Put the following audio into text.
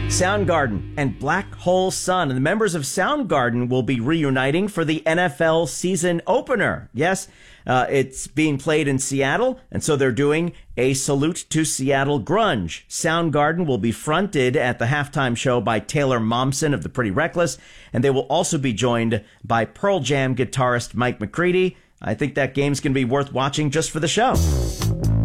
Soundgarden and Black Hole Sun. And the members of Soundgarden will be reuniting for the NFL season opener. Yes, it's being played in Seattle, and so they're doing a salute to Seattle grunge. Soundgarden will be fronted at the halftime show by Taylor Momsen of the Pretty Reckless, and they will also be joined by Pearl Jam guitarist Mike McCready. I think that game's going to be worth watching just for the show.